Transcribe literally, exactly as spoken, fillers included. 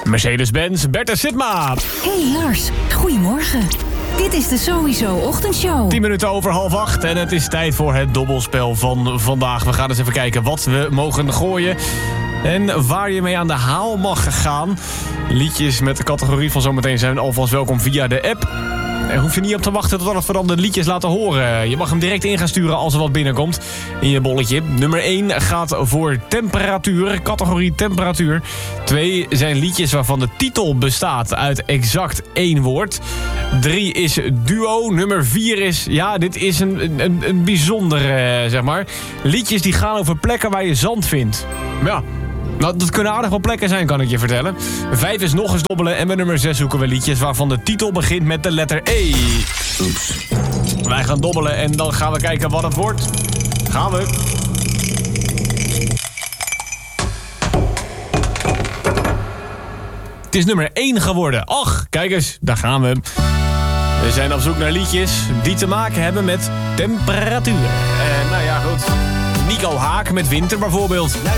Mercedes-Benz, Bertus Sitma. Hey Lars, goedemorgen. Dit is de Sowieso Ochtendshow. tien minuten over half acht en het is tijd voor het dobbelspel van vandaag. We gaan eens even kijken wat we mogen gooien en waar je mee aan de haal mag gaan. Liedjes met de categorie van zometeen zijn alvast welkom via de app. Er hoef je niet op te wachten totdat we dan de liedjes laten horen. Je mag hem direct in gaan sturen als er wat binnenkomt in je bolletje. Nummer één gaat voor temperatuur, categorie temperatuur. twee zijn liedjes waarvan de titel bestaat uit exact één woord. drie is duo. Nummer vier is, ja, dit is een, een, een bijzondere, zeg maar. Liedjes die gaan over plekken waar je zand vindt. Ja. Nou, dat kunnen aardig wel plekken zijn, kan ik je vertellen. Vijf is nog eens dobbelen en bij nummer zes zoeken we liedjes waarvan de titel begint met de letter E. Oeps. Wij gaan dobbelen en dan gaan we kijken wat het wordt. Gaan we. Het is nummer één geworden. Ach, kijk eens, daar gaan we. We zijn op zoek naar liedjes die te maken hebben met temperatuur. En nou ja, goed. Nico Haak met winter bijvoorbeeld.